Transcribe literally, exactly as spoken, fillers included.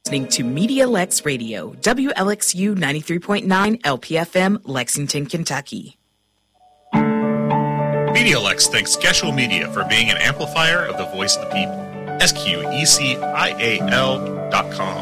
Listening to Media Lex Radio, W L X U ninety-three point nine L P F M, Lexington, Kentucky. MediaLex thanks Geschuel Media for being an amplifier of the voice of the people. S Q E C I A L dot com.